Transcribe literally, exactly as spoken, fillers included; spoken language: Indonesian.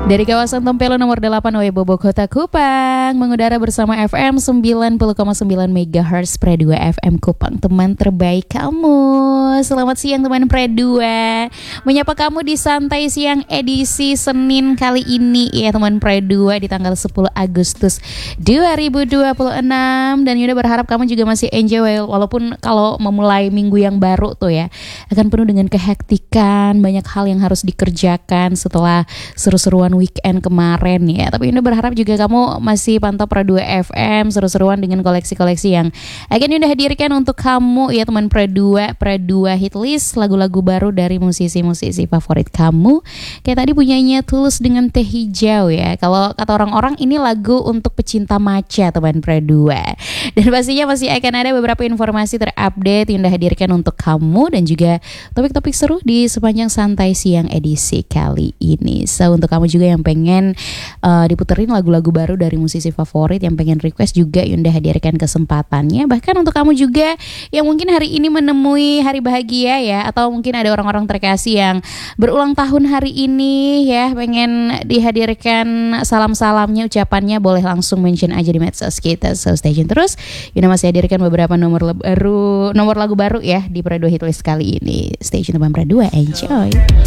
Dari kawasan Tempelo nomor delapan Webobo Kota Kupang, mengudara bersama F M sembilan puluh koma sembilan megahertz Pre dua F M Kupang, teman terbaik kamu. Selamat siang teman Pre dua. Menyapa kamu di Santai Siang edisi Senin kali ini ya teman Pre dua di tanggal sepuluh Agustus dua ribu dua puluh enam. Dan Yunda berharap kamu juga masih enjoy, walaupun kalau memulai minggu yang baru tuh ya akan penuh dengan kehektikan, banyak hal yang harus dikerjakan setelah seru-seruan weekend kemarin ya. Tapi Yunda berharap juga kamu masih pantau Pre dua F M, seru-seruan dengan koleksi-koleksi yang akan Yunda hadirkan untuk kamu ya teman Pre dua. Pre dua Hitlist, lagu-lagu baru dari musisi-musisi favorit kamu. Kayak tadi punyanya Tulus dengan Teh Hijau ya. Kalau kata orang-orang ini lagu untuk pecinta matcha teman Pre dua. Dan pastinya masih akan ada beberapa informasi terupdate yang Yunda hadirkan untuk kamu, dan juga topik-topik seru di sepanjang Santai Siang edisi kali ini. So untuk kamu juga yang pengen uh, diputerin lagu-lagu baru dari musisi favorit, yang pengen request juga Yunda hadirkan kesempatannya. Bahkan untuk kamu juga yang mungkin hari ini menemui hari bahagia ya, atau mungkin ada orang-orang terkasih yang berulang tahun hari ini ya, pengen dihadirkan salam-salamnya, ucapannya, boleh langsung mention aja di medsos kita. So stay tune terus, Yunda masih hadirkan beberapa nomor baru, nomor lagu baru ya di Pre dua Hitlist kali ini. Stay tune teman Pre dua, enjoy.